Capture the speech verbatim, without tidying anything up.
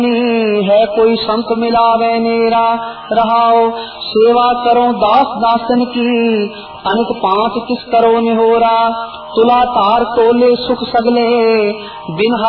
है कोई संत मिलावे मेरा रहाओ। सेवा करो दास दासन की अनक पांच किस करो निहोरा। तुला तार तोले सुख सगले बिन